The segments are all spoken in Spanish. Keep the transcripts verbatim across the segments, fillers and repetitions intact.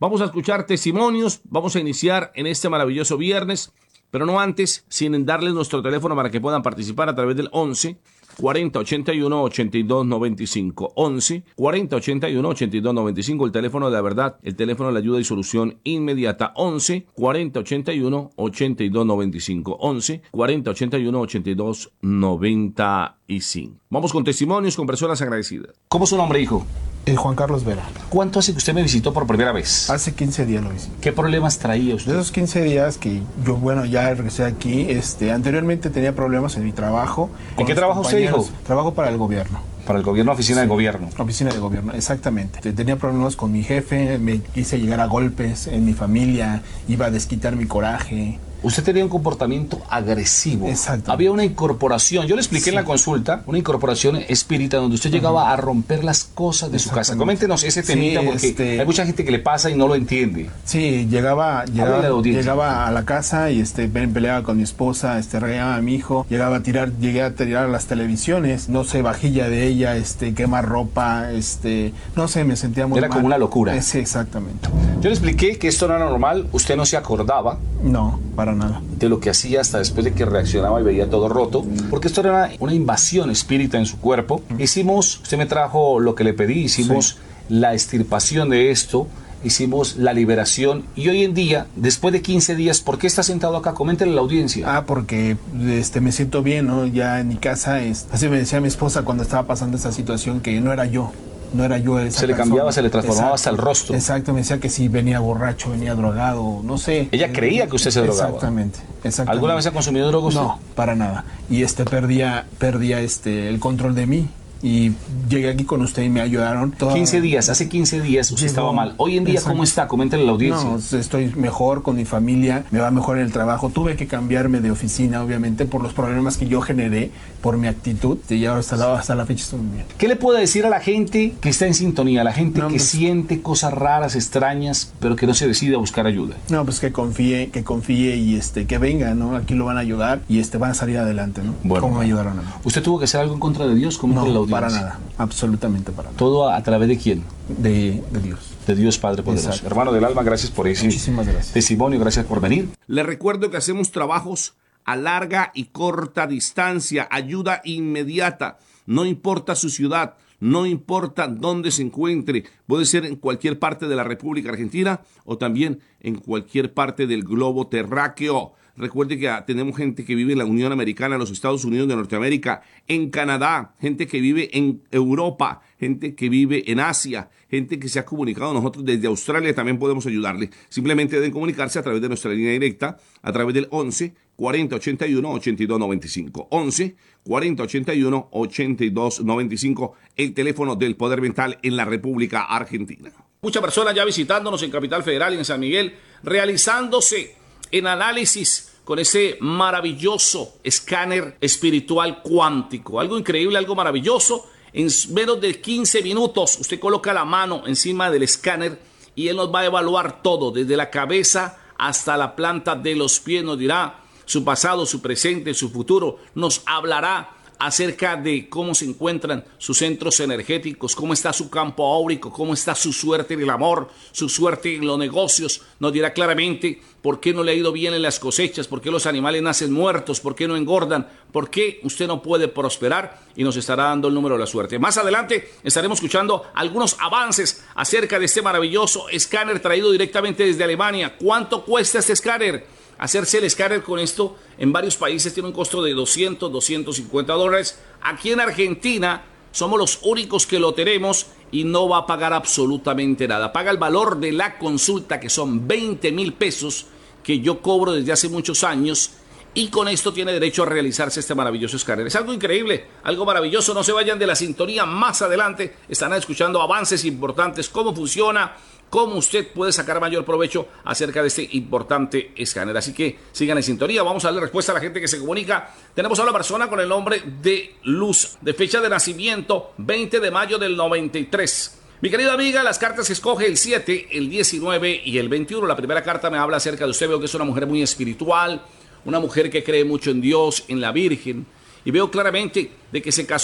Vamos a escuchar testimonios, vamos a iniciar en este maravilloso viernes, pero no antes, sin darles nuestro teléfono para que puedan participar a través del once cuarenta ochenta y uno ochenta y dos noventa y cinco. once cuarenta ochenta y uno ochenta y dos noventa y cinco, el teléfono de la verdad, el teléfono de la ayuda y solución inmediata. once cuarenta ochenta y uno ochenta y dos noventa y cinco. once cuarenta ochenta y uno ochenta y dos noventa y cinco. Vamos con testimonios, con personas agradecidas. ¿Cómo es su nombre, hijo? Eh, Juan Carlos Vera. ¿Cuánto hace que usted me visitó por primera vez? Hace quince días lo visité. ¿Qué problemas traía usted? De esos quince días que yo, bueno, ya regresé aquí, este, anteriormente tenía problemas en mi trabajo. ¿En qué trabajo usted, hijo? Trabajo para el gobierno. Para el gobierno, oficina Sí, de gobierno. Oficina de gobierno, exactamente. Tenía problemas con mi jefe, me quise llegar a golpes en mi familia, iba a desquitar mi coraje. Usted tenía un comportamiento agresivo. Exacto. Había una incorporación, yo le expliqué sí. en la consulta, una incorporación espírita donde usted llegaba uh-huh. a romper las cosas de su casa. Coméntenos ese temita sí, porque este... hay mucha gente que le pasa y no lo entiende. Sí, llegaba, llegaba, llegaba a la casa y este, peleaba con mi esposa, este, regañaba a mi hijo, llegaba a tirar, llegué a tirar las televisiones, no sé, vajilla de ella, este, quemar ropa, este, no sé, me sentía muy Era mal. como una locura. Sí, exactamente. Yo le expliqué que esto no era normal, usted no se acordaba. No, para nada. De lo que hacía hasta después de que reaccionaba y veía todo roto, porque esto era una invasión espírita en su cuerpo. Hicimos, usted me trajo lo que le pedí, hicimos sí. la extirpación de esto, hicimos la liberación y hoy en día, después de quince días, ¿por qué está sentado acá? Coméntele a la audiencia. Ah, porque este, me siento bien, ¿no? Ya en mi casa, es, así me decía mi esposa cuando estaba pasando esa situación que no era yo. No era yo esa Se le persona. cambiaba, se le transformaba Exacto, hasta el rostro. Exacto, me decía que si venía borracho, venía drogado, no sé. Ella creía que usted se drogaba. Exactamente, exactamente. ¿Alguna vez ha consumido drogas? No, para nada. Y este perdía, perdía este el control de mí. Y llegué aquí con usted y me ayudaron. Toda... quince días, hace quince días usted Llegó, estaba mal. Hoy en día, exacto. ¿cómo está? Coméntale a la audiencia. No, estoy mejor con mi familia, me va mejor en el trabajo. Tuve que cambiarme de oficina, obviamente, por los problemas que yo generé, por mi actitud. Y ahora hasta la, hasta la fecha estoy muy bien. ¿Qué le puedo decir a la gente que está en sintonía? A la gente no, que pues, siente cosas raras, extrañas, pero que no se decide a buscar ayuda. No, pues que confíe, que confíe y este, que venga, ¿no? Aquí lo van a ayudar y este, van a salir adelante, ¿no? Bueno, ¿cómo me ayudaron a mí? ¿Usted tuvo que hacer algo en contra de Dios? ¿Cómo no, la audiencia? Para nada, absolutamente para nada. ¿Todo a, a través de quién? De, de Dios. De Dios Padre Poderoso. Exacto. Hermano del alma, gracias por ese Muchísimas gracias. testimonio, gracias por venir. Les recuerdo que hacemos trabajos a larga y corta distancia, ayuda inmediata, no importa su ciudad, no importa dónde se encuentre, puede ser en cualquier parte de la República Argentina o también en cualquier parte del globo terráqueo. Recuerde que tenemos gente que vive en la Unión Americana, en los Estados Unidos de Norteamérica, en Canadá, gente que vive en Europa, gente que vive en Asia, gente que se ha comunicado a nosotros desde Australia, también podemos ayudarle. Simplemente deben comunicarse a través de nuestra línea directa, a través del once cuarenta ochenta y uno ochenta y dos noventa y cinco. once cuarenta ochenta y uno ochenta y dos noventa y cinco, el teléfono del Poder Mental en la República Argentina. Muchas personas ya visitándonos en Capital Federal y en San Miguel, realizándose en análisis con ese maravilloso escáner espiritual cuántico. Algo increíble, algo maravilloso. En menos de quince minutos usted coloca la mano encima del escáner y él nos va a evaluar todo, desde la cabeza hasta la planta de los pies. Nos dirá su pasado, su presente, su futuro. Nos hablará acerca de cómo se encuentran sus centros energéticos, cómo está su campo áurico, cómo está su suerte en el amor, su suerte en los negocios. Nos dirá claramente por qué no le ha ido bien en las cosechas, por qué los animales nacen muertos, por qué no engordan, por qué usted no puede prosperar, y nos estará dando el número de la suerte. Más adelante estaremos escuchando algunos avances acerca de este maravilloso escáner traído directamente desde Alemania. ¿Cuánto cuesta este escáner? Hacerse el escáner con esto en varios países tiene un costo de doscientos, doscientos cincuenta dólares. Aquí en Argentina somos los únicos que lo tenemos y no va a pagar absolutamente nada. Paga el valor de la consulta, que son veinte mil pesos, que yo cobro desde hace muchos años, y con esto tiene derecho a realizarse este maravilloso escáner. Es algo increíble, algo maravilloso. No se vayan de la sintonía. Más adelante estarán escuchando avances importantes, cómo funciona, cómo usted puede sacar mayor provecho acerca de este importante escáner. Así que sigan en sintonía. Vamos a darle respuesta a la gente que se comunica. Tenemos a una persona con el nombre de Luz, de fecha de nacimiento veinte de mayo del noventa y tres. Mi querida amiga, las cartas que escoge el siete, el diecinueve y el veintiuno. La primera carta me habla acerca de usted. Veo que es una mujer muy espiritual, una mujer que cree mucho en Dios, en la Virgen, y veo claramente de que se casó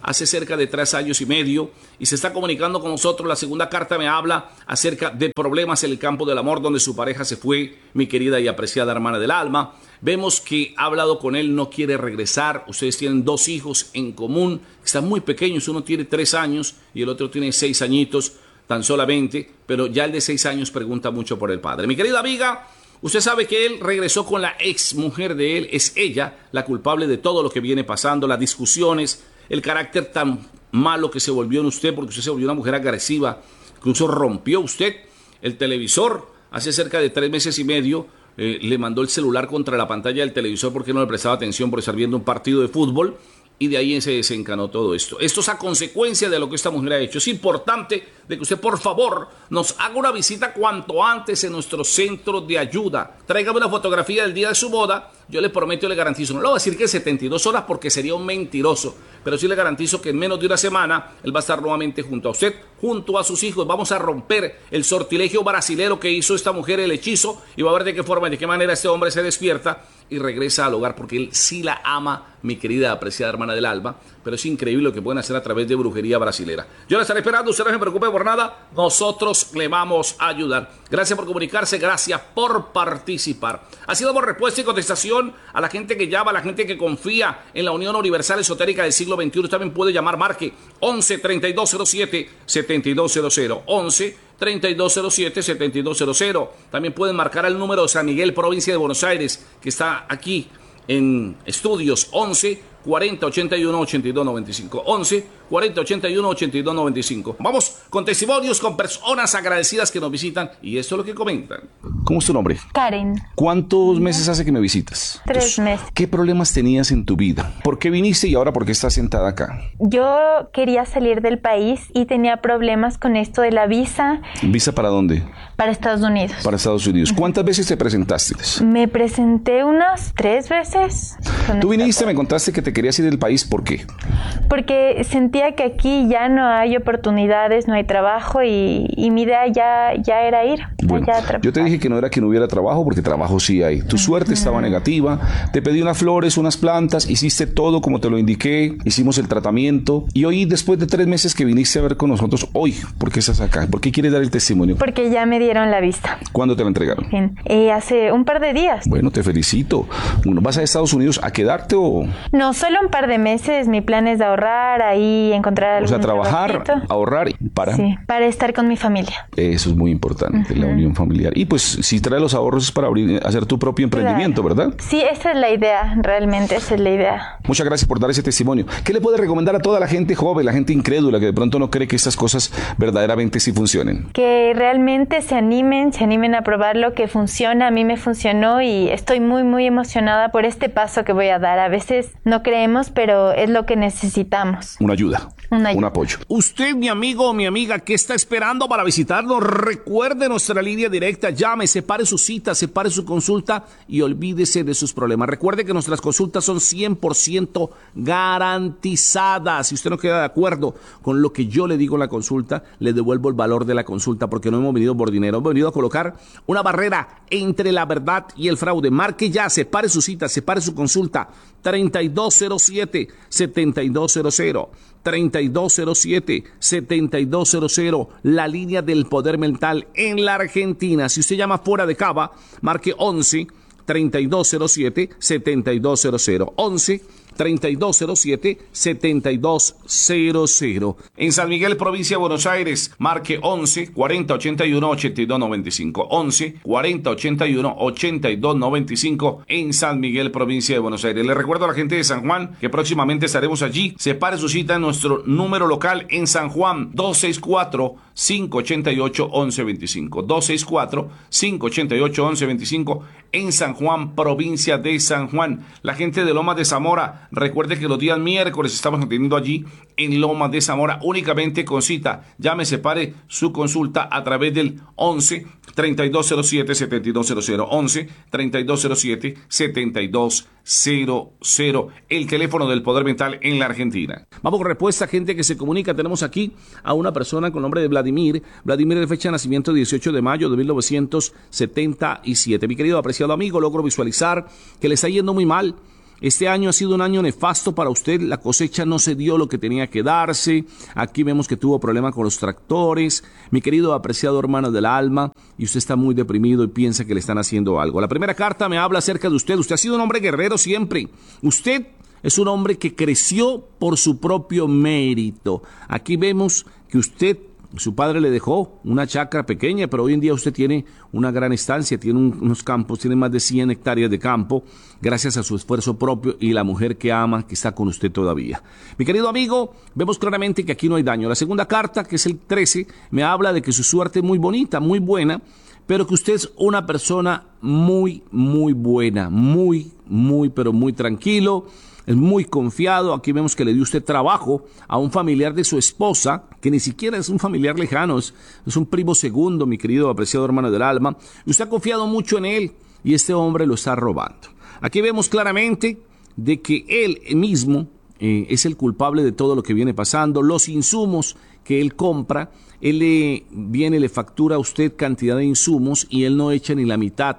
hace cerca de tres años y medio y se está comunicando con nosotros. La segunda carta me habla acerca de problemas en el campo del amor donde su pareja se fue, mi querida y apreciada hermana del alma. Vemos que ha hablado con él, no quiere regresar. Ustedes tienen dos hijos en común, están muy pequeños, uno tiene tres años y el otro tiene seis añitos tan solamente, pero ya el de seis años pregunta mucho por el padre. Mi querida amiga, usted sabe que él regresó con la ex mujer de él, es ella la culpable de todo lo que viene pasando, las discusiones, el carácter tan malo que se volvió en usted, porque usted se volvió una mujer agresiva, incluso rompió usted el televisor hace cerca de tres meses y medio, eh, le mandó el celular contra la pantalla del televisor porque no le prestaba atención por estar viendo un partido de fútbol. Y de ahí se desencanó todo esto. Esto es a consecuencia de lo que esta mujer ha hecho. Es importante de que usted, por favor, nos haga una visita cuanto antes en nuestro centro de ayuda. Tráigame una fotografía del día de su boda. Yo le prometo y le garantizo, no le voy a decir que setenta y dos horas porque sería un mentiroso, pero sí le garantizo que en menos de una semana él va a estar nuevamente junto a usted, junto a sus hijos. Vamos a romper el sortilegio brasilero que hizo esta mujer, el hechizo, y va a ver de qué forma y de qué manera este hombre se despierta y regresa al hogar, porque él sí la ama, mi querida apreciada hermana del alma, pero es increíble lo que pueden hacer a través de brujería brasilera. Yo la estaré esperando, usted no se preocupe por nada, nosotros le vamos a ayudar. Gracias por comunicarse, gracias por participar. Así damos respuesta y contestación a la gente que llama, a la gente que confía en la Unión Universal Esotérica del siglo veintiuno. Usted también puede llamar, marque once, treinta y dos cero siete, setenta y dos cero cero, once, treinta y dos cero siete, setenta y dos cero cero. También pueden marcar el número de San Miguel, provincia de Buenos Aires, que está aquí en estudios, once, cuarenta, ochenta y uno, ochenta y dos, noventa y cinco, once, cuarenta, ochenta y uno, ochenta y dos, noventa y cinco. Vamos con testimonios, con personas agradecidas que nos visitan y esto es lo que comentan. ¿Cómo es tu nombre? Karen. ¿Cuántos meses hace que me visitas? Tres meses. ¿Qué problemas tenías en tu vida? ¿Por qué viniste y ahora por qué estás sentada acá? Yo quería salir del país y tenía problemas con esto de la visa. ¿Visa para dónde? Para Estados Unidos. Para Estados Unidos. ¿Cuántas veces te presentaste? Me presenté unas tres veces. Tú viniste, me contaste que te querías ir del país. ¿Por qué? Porque sentía que aquí ya no hay oportunidades, no hay trabajo y, y mi idea ya, ya era ir. Bueno, yo te dije que no era que no hubiera trabajo, porque trabajo sí hay. Tu suerte uh-huh. estaba negativa. Te pedí unas flores, unas plantas, hiciste todo como te lo indiqué, hicimos el tratamiento. Y hoy, después de tres meses que viniste a ver con nosotros, hoy, ¿por qué estás acá? ¿Por qué quieres dar el testimonio? Porque ya me dieron la vista. ¿Cuándo te la entregaron? Bien. Eh, hace un par de días. Bueno, te felicito. Bueno, ¿vas a Estados Unidos a quedarte o...? No, solo un par de meses. Mi plan es de ahorrar, ahí encontrar algún O sea, trabajar, trabajito. ahorrar para... Sí, para estar con mi familia. Eso es muy importante, uh-huh. la unión familiar. Y pues, si traes los ahorros es para abrir, hacer tu propio emprendimiento, claro. ¿verdad? Sí, esa es la idea, realmente esa es la idea. Muchas gracias por dar ese testimonio. ¿Qué le puede recomendar a toda la gente joven, la gente incrédula, que de pronto no cree que estas cosas verdaderamente sí funcionen? Que realmente se animen, se animen a probar lo que funciona. A mí me funcionó y estoy muy, muy emocionada por este paso que voy a dar. A veces no creemos, pero es lo que necesitamos. Una ayuda. Una ayuda. Un apoyo. Usted, mi amigo o mi amiga, ¿qué está esperando para visitarnos? Recuerde nuestra línea directa. Llame, separe su cita, separe su consulta y olvídese de sus problemas. Recuerde que nuestras consultas son cien por ciento garantizadas. Si usted no queda de acuerdo con lo que yo le digo en la consulta, le devuelvo el valor de la consulta, porque no hemos venido por dinero. Hemos venido a colocar una barrera entre la verdad y el fraude. Marque ya, separe su cita, separe su consulta. treinta y dos cero siete, setenta y dos cero cero. treinta y dos cero siete, setenta y dos cero cero, la línea del poder mental en la Argentina. Si usted llama fuera de Cava, marque once, treinta y dos cero siete, setenta y dos cero cero. once, treinta y dos cero siete, setenta y dos cero cero. En San Miguel, provincia de Buenos Aires, marque once, cuarenta, ochenta y uno, ochenta y dos, noventa y cinco. once, cuarenta, ochenta y uno, ochenta y dos, noventa y cinco en San Miguel, provincia de Buenos Aires. Le recuerdo a la gente de San Juan que próximamente estaremos allí. Separe su cita en nuestro número local en San Juan, dos seis cuatro, cinco ocho ocho, once veinticinco. dos seis cuatro, cinco ocho ocho, once veinticinco en San Juan, provincia de San Juan. La gente de Lomas de Zamora, recuerde que los días miércoles estamos atendiendo allí en Lomas de Zamora únicamente con cita. Llame, separe su consulta a través del once, treinta y dos cero siete, setenta y dos cero cero. once, treinta y dos cero siete, setenta y dos cero cero. El teléfono del poder mental en la Argentina. Vamos con respuesta, gente que se comunica. Tenemos aquí a una persona con nombre de Vladimir. Vladimir de fecha de nacimiento dieciocho de mayo de mil novecientos setenta y siete. Mi querido apreciado amigo, logro visualizar que le está yendo muy mal Este año ha sido un año nefasto para usted, la cosecha no se dio lo que tenía que darse, aquí vemos que tuvo problemas con los tractores, mi querido apreciado hermano del alma, y usted está muy deprimido y piensa que le están haciendo algo. La primera carta me habla acerca de usted, usted ha sido un hombre guerrero siempre, usted es un hombre que creció por su propio mérito. Aquí vemos que usted, su padre le dejó una chacra pequeña, pero hoy en día usted tiene una gran estancia, tiene un, unos campos, tiene más de cien hectáreas de campo, gracias a su esfuerzo propio y la mujer que ama, que está con usted todavía. Mi querido amigo, vemos claramente que aquí no hay daño. La segunda carta, que es el trece, me habla de que su suerte es muy bonita, muy buena, pero que usted es una persona muy, muy buena, muy, muy, pero muy tranquilo, es muy confiado. Aquí vemos que le dio usted trabajo a un familiar de su esposa, que ni siquiera es un familiar lejano, es, es un primo segundo, mi querido apreciado hermano del alma. Y usted ha confiado mucho en él y este hombre lo está robando. Aquí vemos claramente de que él mismo eh, es el culpable de todo lo que viene pasando. Los insumos que él compra, él le viene, le factura a usted cantidad de insumos y él no echa ni la mitad.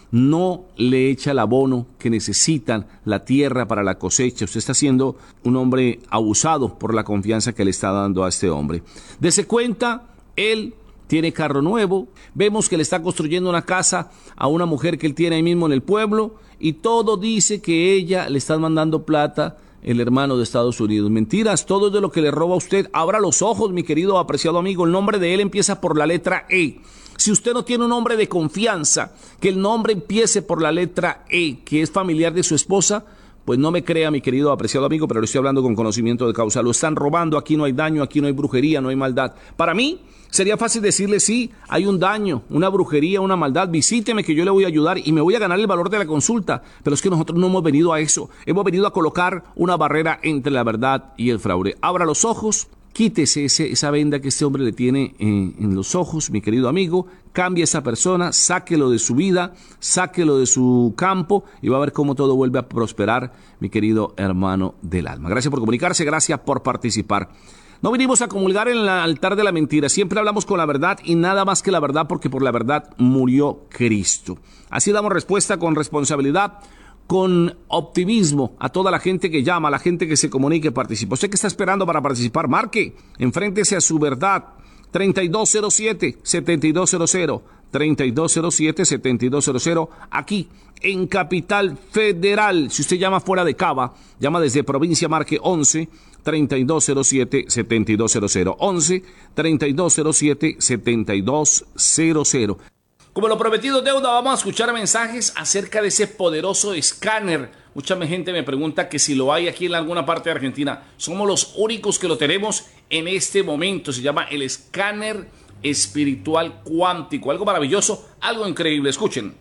No le echa el abono que necesitan, la tierra para la cosecha. Usted está siendo un hombre abusado por la confianza que le está dando a este hombre. Dese cuenta, él tiene carro nuevo, vemos que le está construyendo una casa a una mujer que él tiene ahí mismo en el pueblo y todo dice que ella le está mandando plata, el hermano de Estados Unidos. Mentiras, todo es de lo que le roba a usted. Abra los ojos, mi querido apreciado amigo, el nombre de él empieza por la letra E. Si usted no tiene un hombre de confianza, que el nombre empiece por la letra E, que es familiar de su esposa, pues no me crea, mi querido apreciado amigo, pero le estoy hablando con conocimiento de causa. Lo están robando, aquí no hay daño, aquí no hay brujería, no hay maldad. Para mí sería fácil decirle, sí, hay un daño, una brujería, una maldad, visíteme que yo le voy a ayudar y me voy a ganar el valor de la consulta. Pero es que nosotros no hemos venido a eso, hemos venido a colocar una barrera entre la verdad y el fraude. Abra los ojos. Quítese ese, esa venda que este hombre le tiene en, en los ojos, mi querido amigo, cambie a esa persona, sáquelo de su vida, sáquelo de su campo y va a ver cómo todo vuelve a prosperar, mi querido hermano del alma. Gracias por comunicarse, gracias por participar. No vinimos a comulgar en el altar de la mentira, siempre hablamos con la verdad y nada más que la verdad, porque por la verdad murió Cristo. Así damos respuesta con responsabilidad, con optimismo a toda la gente que llama, a la gente que se comunica y participa. Usted que está esperando para participar, marque, enfréntese a su verdad. treinta y dos cero siete, setenta y dos cero cero, treinta y dos cero siete, setenta y dos cero cero, aquí en Capital Federal. Si usted llama fuera de Cava, llama desde provincia, marque once, treinta y dos cero siete, setenta y dos cero cero, once, treinta y dos cero siete, setenta y dos cero cero. Como lo prometido deuda, vamos a escuchar mensajes acerca de ese poderoso escáner. Mucha gente me pregunta que si lo hay aquí en alguna parte de Argentina. Somos los únicos que lo tenemos en este momento. Se llama el escáner espiritual cuántico. Algo maravilloso, algo increíble. Escuchen.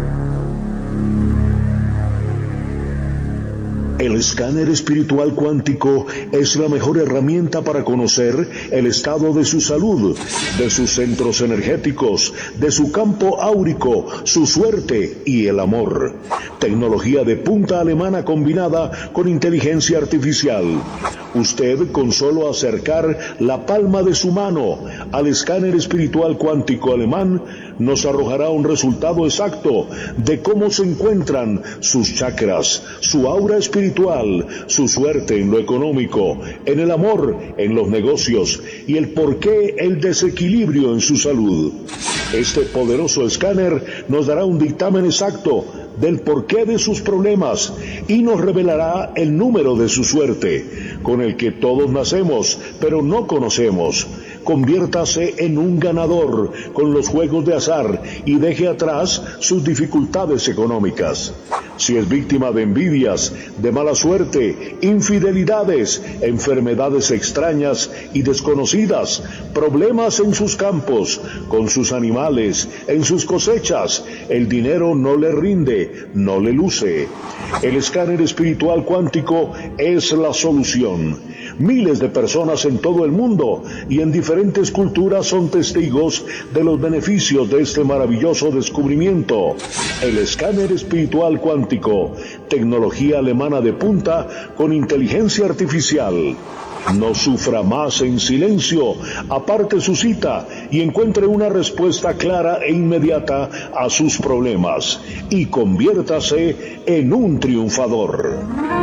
El escáner espiritual cuántico es la mejor herramienta para conocer el estado de su salud, de sus centros energéticos, de su campo áurico, su suerte y el amor. Tecnología de punta alemana combinada con inteligencia artificial. Usted, con solo acercar la palma de su mano al escáner espiritual cuántico alemán, nos arrojará un resultado exacto de cómo se encuentran sus chakras, su aura espiritual, su suerte en lo económico, en el amor, en los negocios y el porqué el desequilibrio en su salud. Este poderoso escáner nos dará un dictamen exacto del porqué de sus problemas y nos revelará el número de su suerte, con el que todos nacemos, pero no conocemos. Conviértase en un ganador con los juegos de azar y deje atrás sus dificultades económicas. Si es víctima de envidias, de mala suerte, infidelidades, enfermedades extrañas y desconocidas, problemas en sus campos, con sus animales, en sus cosechas, el dinero no le rinde, no le luce. El escáner espiritual cuántico es la solución. Miles de personas en todo el mundo y en diferentes culturas son testigos de los beneficios de este maravilloso descubrimiento. El escáner espiritual cuántico, tecnología alemana de punta con inteligencia artificial. No sufra más en silencio, aparte su cita y encuentre una respuesta clara e inmediata a sus problemas y conviértase en un triunfador.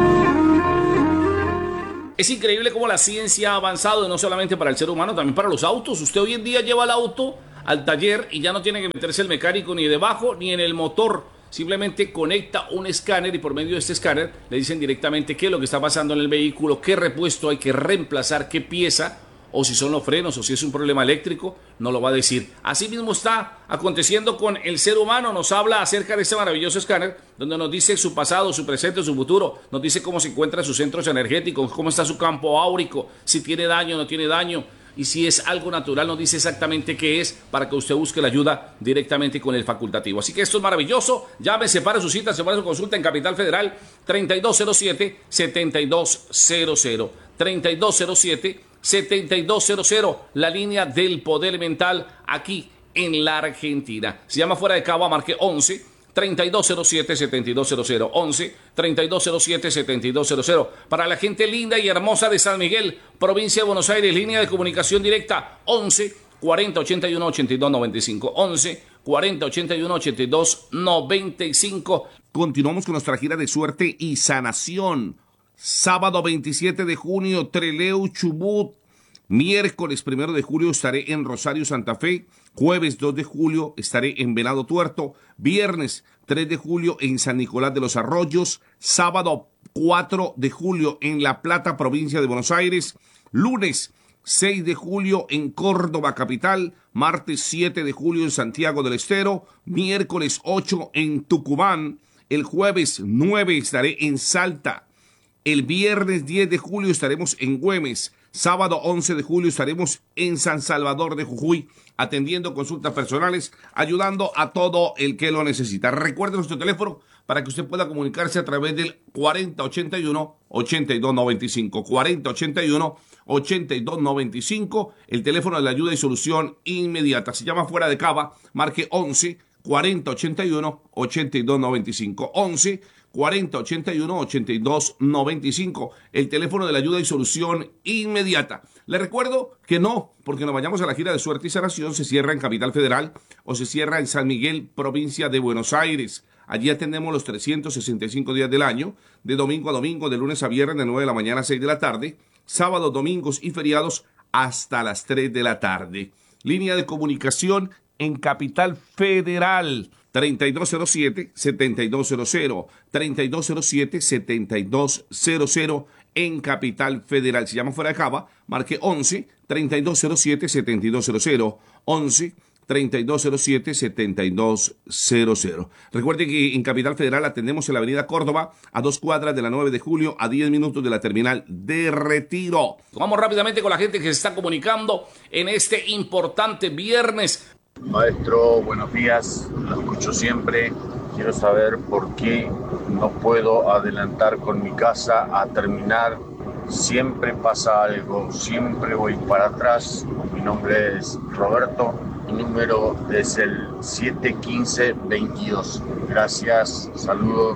Es increíble cómo la ciencia ha avanzado, no solamente para el ser humano, también para los autos. Usted hoy en día lleva el auto al taller y ya no tiene que meterse el mecánico ni debajo ni en el motor. Simplemente conecta un escáner y por medio de este escáner le dicen directamente qué es lo que está pasando en el vehículo, qué repuesto hay que reemplazar, qué pieza, o si son los frenos, o si es un problema eléctrico, no lo va a decir. Así mismo está aconteciendo con el ser humano. Nos habla acerca de este maravilloso escáner, donde nos dice su pasado, su presente, su futuro, nos dice cómo se encuentran sus centros energéticos, cómo está su campo áurico, si tiene daño o no tiene daño, y si es algo natural, nos dice exactamente qué es, para que usted busque la ayuda directamente con el facultativo. Así que esto es maravilloso. Llame, separe su cita, separe su consulta en Capital Federal, treinta y dos cero siete, setenta y dos cero cero, treinta y dos cero siete, setenta y dos cero cero, la línea del poder mental aquí en la Argentina. Se llama Fuera de Cava, marque once, treinta y dos cero siete, setenta y dos cero cero, once, treinta y dos cero siete, setenta y dos cero cero. Para la gente linda y hermosa de San Miguel, provincia de Buenos Aires, línea de comunicación directa, once, cuarenta, ochenta y uno, ochenta y dos, noventa y cinco, once, cuarenta, ochenta y uno, ochenta y dos, noventa y cinco. Continuamos con nuestra gira de suerte y sanación. Sábado veintisiete de junio, Trelew, Chubut. Miércoles primero de julio estaré en Rosario, Santa Fe. Jueves dos de julio estaré en Venado Tuerto. Viernes tres de julio en San Nicolás de los Arroyos. Sábado cuatro de julio en La Plata, provincia de Buenos Aires. Lunes seis de julio en Córdoba, capital. Martes siete de julio en Santiago del Estero. Miércoles ocho en Tucumán. El jueves nueve estaré en Salta. El viernes diez de julio estaremos en Güemes. Sábado once de julio estaremos en San Salvador de Jujuy, atendiendo consultas personales, ayudando a todo el que lo necesita. Recuerde nuestro teléfono para que usted pueda comunicarse a través del cuarenta, ochenta y uno, ochenta y dos, noventa y cinco. cuarenta, ochenta y uno, ochenta y dos, noventa y cinco. El teléfono de la ayuda y solución inmediata. Se llama Fuera de Cava. Marque once, cuarenta, ochenta y uno, ochenta y dos, noventa y cinco. once, cuarenta, ochenta y uno, ochenta y dos, noventa y cinco, el teléfono de la ayuda y solución inmediata. Le recuerdo que no, porque nos vayamos a la gira de suerte y sanación, se cierra en Capital Federal o se cierra en San Miguel, provincia de Buenos Aires. Allí atendemos los trescientos sesenta y cinco días del año, de domingo a domingo, de lunes a viernes, de nueve de la mañana a seis de la tarde, sábados, domingos y feriados hasta las tres de la tarde. Línea de comunicación en Capital Federal, treinta y dos cero siete, setenta y dos cero cero, treinta y dos cero siete, setenta y dos cero cero en Capital Federal. Se llama Fuera de Cava, marque once, treinta y dos cero siete, setenta y dos cero cero, once, treinta y dos cero siete, setenta y dos cero cero. Recuerde que en Capital Federal atendemos en la avenida Córdoba, a dos cuadras de la nueve de julio, a diez minutos de la terminal de Retiro. Vamos rápidamente con la gente que se está comunicando en este importante viernes. Maestro, buenos días, lo escucho siempre. Quiero saber por qué no puedo adelantar con mi casa a terminar. Siempre pasa algo, siempre voy para atrás. Mi nombre es Roberto, mi número es el siete quince veintidós. Gracias, saludos.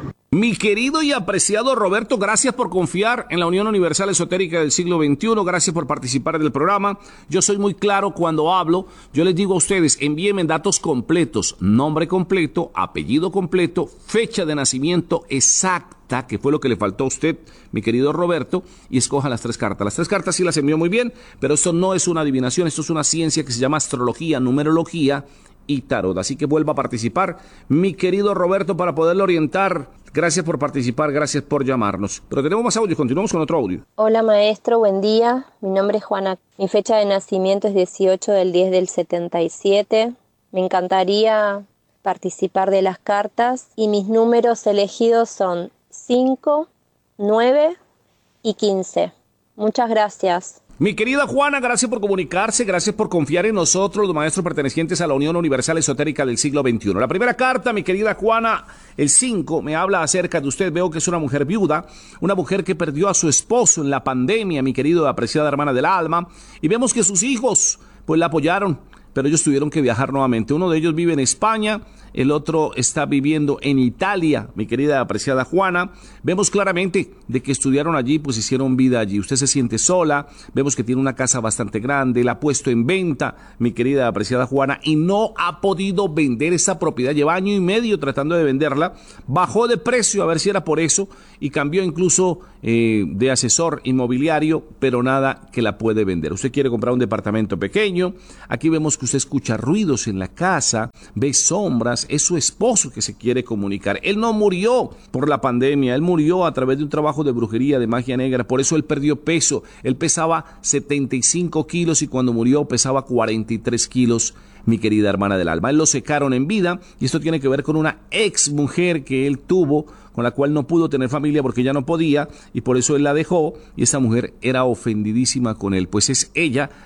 Mi querido y apreciado Roberto, gracias por confiar en la Unión Universal Esotérica del siglo veintiuno, gracias por participar del programa. Yo soy muy claro cuando hablo, yo les digo a ustedes, envíenme datos completos, nombre completo, apellido completo, fecha de nacimiento exacta, que fue lo que le faltó a usted, mi querido Roberto, y escoja las tres cartas. Las tres cartas sí las envió muy bien, pero esto no es una adivinación, esto es una ciencia que se llama astrología, numerología y tarot. Así que vuelva a participar, mi querido Roberto, para poderlo orientar. Gracias por participar, gracias por llamarnos. Pero tenemos más audios, continuamos con otro audio. Hola maestro, buen día. Mi nombre es Juana. Mi fecha de nacimiento es dieciocho del diez del setenta y siete. Me encantaría participar de las cartas y mis números elegidos son cinco, nueve y quince. Muchas gracias. Mi querida Juana, gracias por comunicarse, gracias por confiar en nosotros, los maestros pertenecientes a la Unión Universal Esotérica del siglo veintiuno. La primera carta, mi querida Juana, el cinco, me habla acerca de usted. Veo que es una mujer viuda, una mujer que perdió a su esposo en la pandemia, mi querido apreciada hermana del alma, y vemos que sus hijos, pues la apoyaron. pero ellos tuvieron que viajar nuevamente. Uno de ellos vive en España, el otro está viviendo en Italia, mi querida apreciada Juana. Vemos claramente de que estudiaron allí, pues hicieron vida allí. Usted se siente sola, vemos que tiene una casa bastante grande, la ha puesto en venta, mi querida apreciada Juana, y no ha podido vender esa propiedad. Lleva año y medio tratando de venderla, bajó de precio a ver si era por eso y cambió incluso eh, de asesor inmobiliario, pero nada que la puede vender. Usted quiere comprar un departamento pequeño, aquí vemos que usted escucha ruidos en la casa, ve sombras, es su esposo que se quiere comunicar. Él no murió por la pandemia, él murió a través de un trabajo de brujería, de magia negra, por eso él perdió peso. Él pesaba setenta y cinco kilos y cuando murió pesaba cuarenta y tres kilos, mi querida hermana del alma. Él lo secaron en vida y esto tiene que ver con una ex mujer que él tuvo, con la cual no pudo tener familia porque ya no podía y por eso él la dejó y esa mujer era ofendidísima con él, pues es ella